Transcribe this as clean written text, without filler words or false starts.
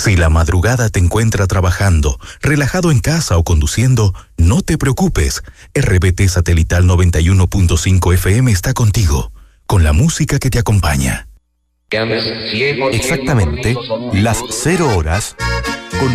Si la madrugada te encuentra trabajando, relajado en casa o conduciendo, no te preocupes. RBT Satelital 91.5 FM está contigo, con la música que te acompaña. Exactamente las 0 horas